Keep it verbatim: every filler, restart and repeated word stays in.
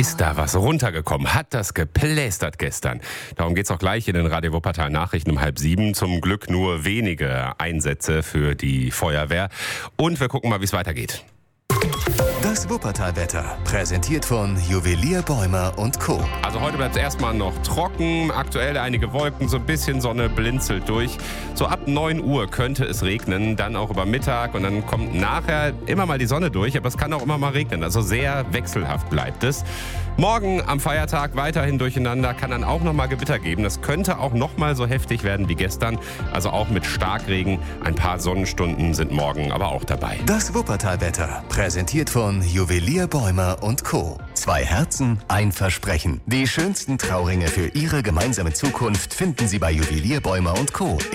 Ist da was runtergekommen? Hat das geplästert gestern? Darum geht's auch gleich in den Radio Wuppertal Nachrichten um halb sieben. Zum Glück nur wenige Einsätze für die Feuerwehr. Und wir gucken mal, wie es weitergeht. Das Wuppertal-Wetter, präsentiert von Juwelier Bäumer und Co. Also heute bleibt es erstmal noch trocken, aktuell einige Wolken, so ein bisschen Sonne blinzelt durch. So ab neun Uhr könnte es regnen, dann auch über Mittag und dann kommt nachher immer mal die Sonne durch, aber es kann auch immer mal regnen, also sehr wechselhaft bleibt es. Morgen am Feiertag weiterhin durcheinander, kann dann auch nochmal Gewitter geben. Das könnte auch nochmal so heftig werden wie gestern, also auch mit Starkregen. Ein paar Sonnenstunden sind morgen aber auch dabei. Das Wuppertal-Wetter, präsentiert von Juwelier Bäumer und Co. Zwei Herzen, ein Versprechen. Die schönsten Trauringe für Ihre gemeinsame Zukunft finden Sie bei Juwelier Bäumer und Co.